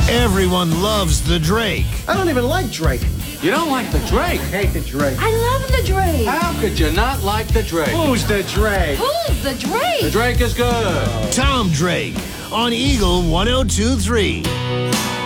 Everyone loves the Drake. I don't even like Drake. You don't like the Drake? I hate the Drake. I love the Drake. How could you not like the Drake? Who's the Drake? Who's the Drake? The Drake is good. Tom Drake on Eagle 102.3.